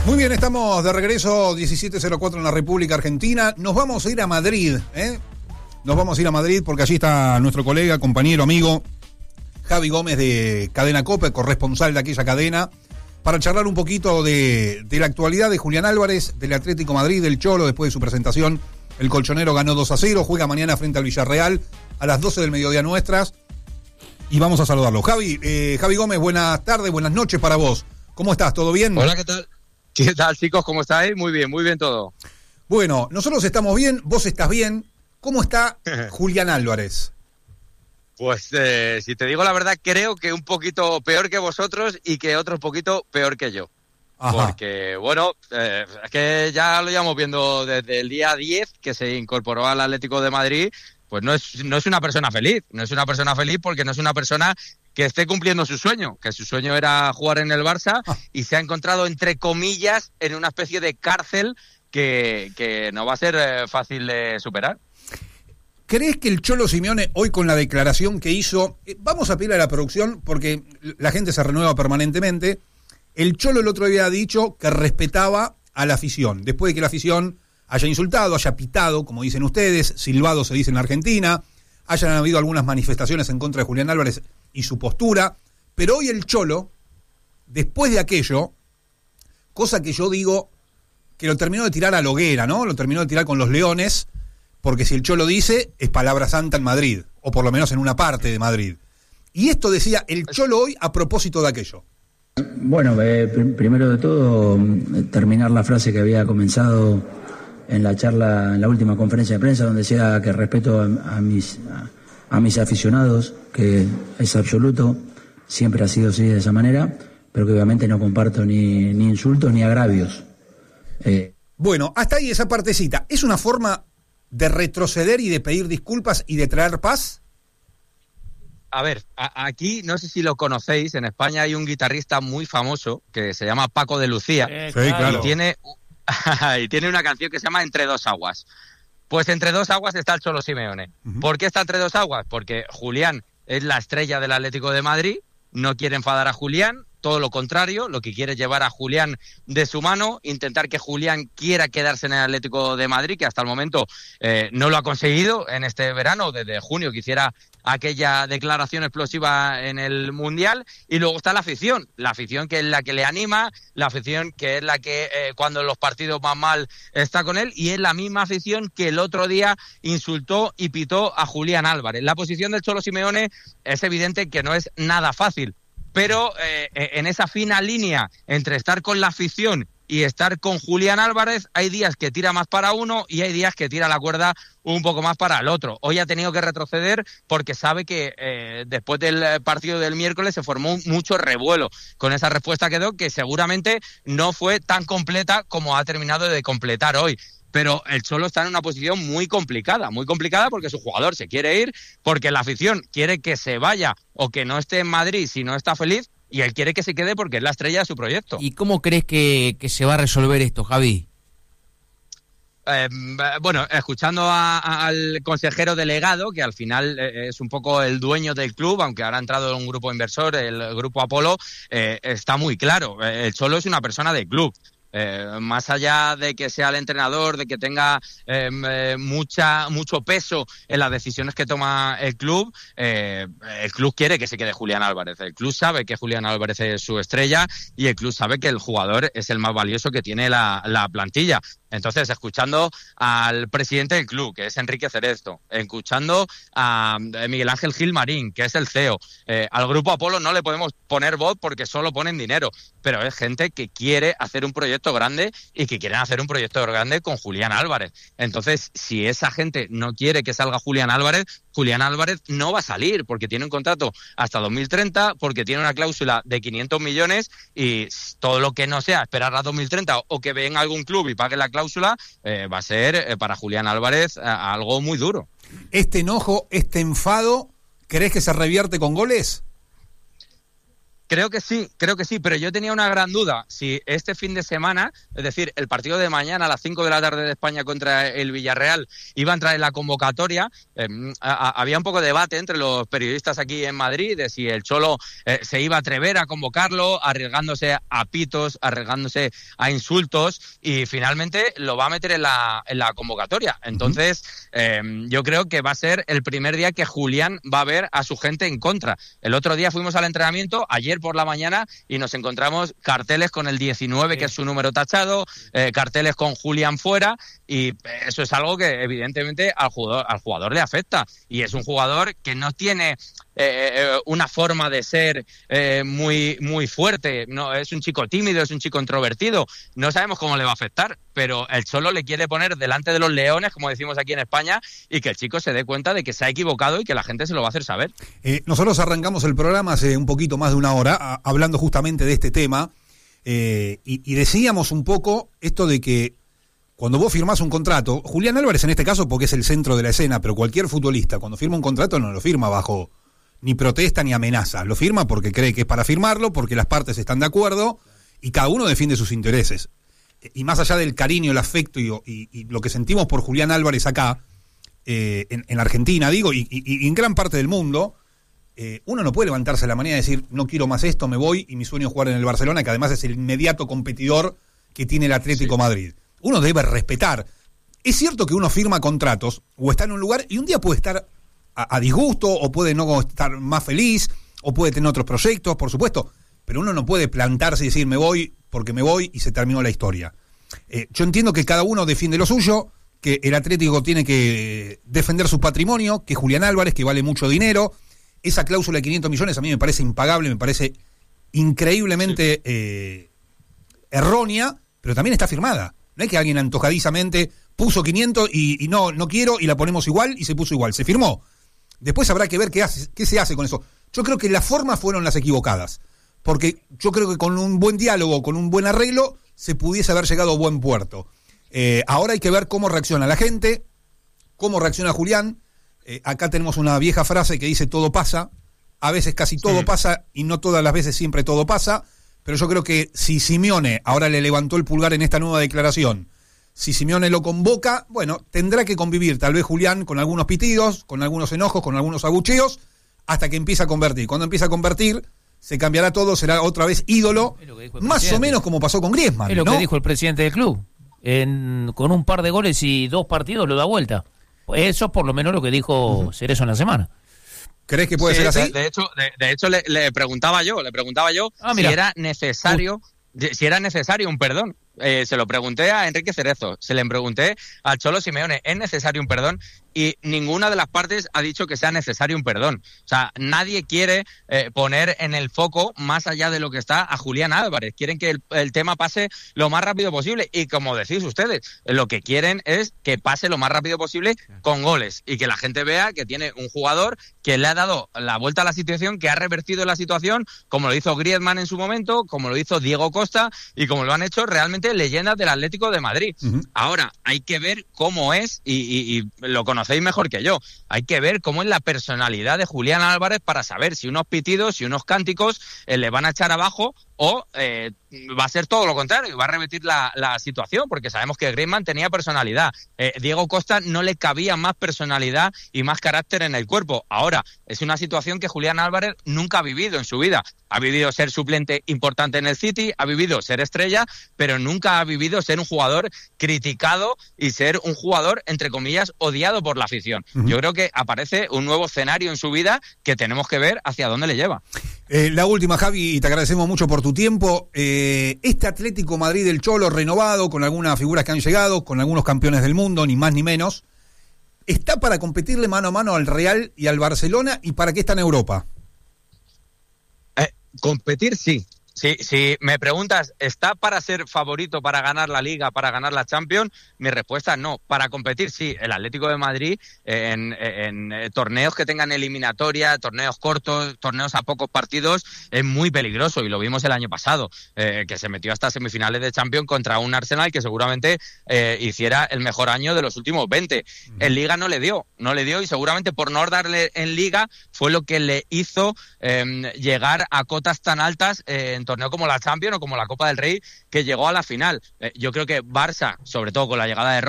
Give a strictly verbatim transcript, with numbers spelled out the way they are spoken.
Muy bien, estamos de regreso, diecisiete cero cuatro en la República Argentina. Nos vamos a ir a Madrid, ¿eh? Nos vamos a ir a Madrid porque allí está nuestro colega, compañero, amigo, Javi Gómez de Cadena COPE, corresponsal de aquella cadena, para charlar un poquito de, de la actualidad de Julián Álvarez, del Atlético Madrid, del Cholo. Después de su presentación, el colchonero ganó dos a cero, juega mañana frente al Villarreal a las doce del mediodía nuestras. Y vamos a saludarlo. Javi, eh, Javi Gómez, buenas tardes, buenas noches para vos. ¿Cómo estás? ¿Todo bien? Hola, ¿qué tal? ¿Qué tal, chicos? ¿Cómo estáis? Muy bien, muy bien todo. Bueno, nosotros estamos bien, vos estás bien. ¿Cómo está Julián Álvarez? Pues, eh, si te digo la verdad, creo que un poquito peor que vosotros y que otro poquito peor que yo. Ajá. Porque, bueno, eh, es que ya lo íbamos viendo desde el día diez que se incorporó al Atlético de Madrid. Pues no es, no es una persona feliz, no es una persona feliz porque no es una persona que esté cumpliendo su sueño, que su sueño era jugar en el Barça ah. y se ha encontrado, entre comillas, en una especie de cárcel que, que no va a ser eh, fácil de superar. ¿Crees que el Cholo Simeone, hoy con la declaración que hizo, eh, vamos a pedirle a la producción porque la gente se renueva permanentemente, el Cholo el otro día ha dicho que respetaba a la afición, después de que la afición haya insultado, haya pitado, como dicen ustedes, silbado se dice en Argentina, hayan habido algunas manifestaciones en contra de Julián Álvarez y su postura, pero hoy el Cholo, después de aquello, cosa que yo digo que lo terminó de tirar a la hoguera, ¿no? Lo terminó de tirar con los leones, porque si el Cholo dice, es palabra santa en Madrid, o por lo menos en una parte de Madrid. Y esto decía el Cholo hoy a propósito de aquello. Bueno, eh, pr- primero de todo, terminar la frase que había comenzado en la charla, en la última conferencia de prensa, donde decía que respeto a, a mis a, a mis aficionados, que es absoluto, siempre ha sido así de esa manera, pero que obviamente no comparto ni, ni insultos ni agravios. Eh. Bueno, hasta ahí esa partecita. ¿Es una forma de retroceder y de pedir disculpas y de traer paz? A ver, a, aquí no sé si lo conocéis, en España hay un guitarrista muy famoso que se llama Paco de Lucía. Eh, sí, claro. Y tiene... y tiene una canción que se llama Entre dos aguas. Pues entre dos aguas está el Cholo Simeone. Uh-huh. ¿Por qué está entre dos aguas? Porque Julián es la estrella del Atlético de Madrid, no quiere enfadar a Julián, todo lo contrario, lo que quiere es llevar a Julián de su mano, intentar que Julián quiera quedarse en el Atlético de Madrid, que hasta el momento eh, no lo ha conseguido en este verano, desde junio, que hiciera aquella declaración explosiva en el Mundial. Y luego está la afición, la afición que es la que le anima, la afición que es la que eh, cuando los partidos van mal está con él, y es la misma afición que el otro día insultó y pitó a Julián Álvarez. La posición del Cholo Simeone es evidente que no es nada fácil, pero eh, en esa fina línea entre estar con la afición y estar con Julián Álvarez, hay días que tira más para uno y hay días que tira la cuerda un poco más para el otro. Hoy ha tenido que retroceder porque sabe que eh, después del partido del miércoles se formó mucho revuelo con esa respuesta que dio, que seguramente no fue tan completa como ha terminado de completar hoy. Pero el Cholo está en una posición muy complicada, muy complicada porque su jugador se quiere ir, porque la afición quiere que se vaya o que no esté en Madrid si no está feliz, y él quiere que se quede porque es la estrella de su proyecto. ¿Y cómo crees que, que se va a resolver esto, Javi? Eh, bueno, escuchando a, a, al consejero delegado, que al final eh, es un poco el dueño del club, aunque ahora ha entrado un grupo inversor, el grupo Apolo, eh, está muy claro, el Cholo es una persona de club. Eh, más allá de que sea el entrenador, de que tenga eh, eh, mucha mucho peso en las decisiones que toma el club, eh, el club quiere que se quede Julián Álvarez. El club sabe que Julián Álvarez es su estrella y el club sabe que el jugador es el más valioso que tiene la, la plantilla. Entonces, escuchando al presidente del club, que es Enrique Cerezo, escuchando a Miguel Ángel Gilmarín, que es el C E O, eh, al grupo Apolo no le podemos poner voz porque solo ponen dinero, pero es gente que quiere hacer un proyecto grande y que quieren hacer un proyecto grande con Julián Álvarez. Entonces, si esa gente no quiere que salga Julián Álvarez, Julián Álvarez no va a salir porque tiene un contrato hasta dos mil treinta, porque tiene una cláusula de quinientos millones y todo lo que no sea esperar a dos mil treinta o que venga algún club y pague la cláusula, eh, va a ser eh, para Julián Álvarez eh, algo muy duro. ¿Este enojo, este enfado, crees que se revierte con goles? Creo que sí, creo que sí, pero yo tenía una gran duda. Si este fin de semana, es decir, el partido de mañana a las cinco de la tarde de España contra el Villarreal, iba a entrar en la convocatoria, eh, a, a, había un poco de debate entre los periodistas aquí en Madrid de si el Cholo eh, se iba a atrever a convocarlo, arriesgándose a pitos, arriesgándose a insultos, y finalmente lo va a meter en la, en la convocatoria. Entonces, eh, yo creo que va a ser el primer día que Julián va a ver a su gente en contra. El otro día fuimos al entrenamiento, ayer por la mañana, y nos encontramos carteles con el diecinueve, sí, que es su número tachado, eh, carteles con Julián fuera, y eso es algo que evidentemente al jugador, al jugador le afecta, y es un jugador que no tiene eh, una forma de ser eh, muy, muy fuerte, no, es un chico tímido, es un chico introvertido, no sabemos cómo le va a afectar, pero el Cholo le quiere poner delante de los leones, como decimos aquí en España, y que el chico se dé cuenta de que se ha equivocado y que la gente se lo va a hacer saber. Eh, nosotros arrancamos el programa hace un poquito más de una hora a, hablando justamente de este tema, eh, y, y decíamos un poco esto de que cuando vos firmás un contrato, Julián Álvarez en este caso porque es el centro de la escena, pero cualquier futbolista cuando firma un contrato no lo firma bajo ni protesta ni amenaza, lo firma porque cree que es para firmarlo, porque las partes están de acuerdo y cada uno defiende sus intereses. Y más allá del cariño, el afecto y, y, y lo que sentimos por Julián Álvarez acá, eh, en, en Argentina, digo, y, y, y en gran parte del mundo, eh, uno no puede levantarse a la mañana y decir, no quiero más esto, me voy, y mi sueño es jugar en el Barcelona, que además es el inmediato competidor que tiene el Atlético sí. Madrid. Uno debe respetar. Es cierto que uno firma contratos, o está en un lugar, y un día puede estar a, a disgusto, o puede no estar más feliz, o puede tener otros proyectos, por supuesto, pero uno no puede plantarse y decir, me voy porque me voy y se terminó la historia. Eh, yo entiendo que cada uno defiende lo suyo, que el Atlético tiene que defender su patrimonio, que Julián Álvarez, que vale mucho dinero, esa cláusula de quinientos millones a mí me parece impagable, me parece increíblemente sí. eh, errónea, pero también está firmada. No es que alguien antojadizamente puso quinientos y, y no, no quiero y la ponemos igual y se puso igual, se firmó. Después habrá que ver qué, hace, qué se hace con eso. Yo creo que las formas fueron las equivocadas, porque yo creo que con un buen diálogo, con un buen arreglo, se pudiese haber llegado a buen puerto. Eh, ahora hay que ver cómo reacciona la gente, cómo reacciona Julián. Eh, acá tenemos una vieja frase que dice todo pasa, a veces casi todo sí. pasa y no todas las veces siempre todo pasa, pero yo creo que si Simeone ahora le levantó el pulgar en esta nueva declaración, si Simeone lo convoca, bueno, tendrá que convivir tal vez Julián con algunos pitidos, con algunos enojos, con algunos abucheos, hasta que empiece a convertir. Cuando empieza a convertir, se cambiará todo, será otra vez ídolo, más o menos como pasó con Griezmann. Es lo ¿no? que dijo el presidente del club. En, con un par de goles y dos partidos lo da vuelta. Eso por lo menos lo que dijo uh-huh. Cerezo en la semana. ¿Crees que puede sí, ser así? De, de hecho, de, de hecho le, le preguntaba yo, le preguntaba yo ah, si era necesario, uh. si era necesario un perdón. Eh, se lo pregunté a Enrique Cerezo, se le pregunté al Cholo Simeone, ¿es necesario un perdón? Y ninguna de las partes ha dicho que sea necesario un perdón. O sea, nadie quiere eh, poner en el foco, más allá de lo que está, a Julián Álvarez. Quieren que el, el tema pase lo más rápido posible. Y como decís ustedes, lo que quieren es que pase lo más rápido posible con goles. Y que la gente vea que tiene un jugador que le ha dado la vuelta a la situación, que ha revertido la situación, como lo hizo Griezmann en su momento, como lo hizo Diego Costa, y como lo han hecho realmente leyendas del Atlético de Madrid. Uh-huh. Ahora, hay que ver cómo es, y, y, y lo conocéis mejor que yo, hay que ver cómo es la personalidad de Julián Álvarez para saber si unos pitidos, si unos cánticos eh, le van a echar abajo o eh, va a ser todo lo contrario, va a repetir la, la situación, porque sabemos que Griezmann tenía personalidad. Eh, Diego Costa no le cabía más personalidad y más carácter en el cuerpo. Ahora, es una situación que Julián Álvarez nunca ha vivido en su vida. Ha vivido ser suplente importante en el City, ha vivido ser estrella, pero nunca ha vivido ser un jugador criticado y ser un jugador, entre comillas, odiado por la afición. Uh-huh. Yo creo que aparece un nuevo escenario en su vida que tenemos que ver hacia dónde le lleva. Eh, la última, Javi, y te agradecemos mucho por tu tiempo. Eh, este Atlético Madrid del Cholo renovado, con algunas figuras que han llegado, con algunos campeones del mundo, ni más ni menos, ¿está para competirle mano a mano al Real y al Barcelona? ¿Y para qué está en Europa? Eh, competir sí, Si, si me preguntas, ¿está para ser favorito para ganar la Liga, para ganar la Champions? Mi respuesta es no. Para competir, sí. El Atlético de Madrid en, en, en torneos que tengan eliminatoria, torneos cortos, torneos a pocos partidos, es muy peligroso y lo vimos el año pasado, eh, que se metió hasta semifinales de Champions contra un Arsenal que seguramente eh, hiciera el mejor año de los últimos veinte. En Liga no le dio, no le dio y seguramente por no darle en Liga fue lo que le hizo eh, llegar a cotas tan altas eh, en torneo como la Champions o como la Copa del Rey, que llegó a la final. Eh, yo creo que Barça, sobre todo con la llegada de